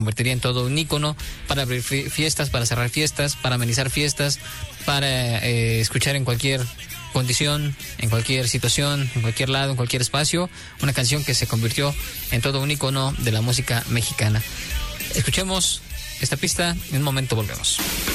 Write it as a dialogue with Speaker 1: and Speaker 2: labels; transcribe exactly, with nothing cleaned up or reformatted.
Speaker 1: convertiría en todo un ícono para abrir fiestas, para cerrar fiestas, para amenizar fiestas, para eh, escuchar en cualquier condición, en cualquier situación, en cualquier lado, en cualquier espacio. Una canción que se convirtió en todo un ícono de la música mexicana. Escuchemos esta pista, en un momento volvemos.